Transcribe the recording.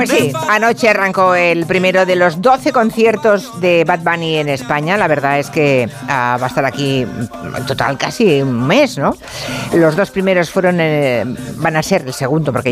Pues sí, anoche arrancó el primero de los 12 conciertos de Bad Bunny en España. La verdad es que va a estar aquí en total casi un mes, ¿no? Los dos primeros van a ser el segundo, porque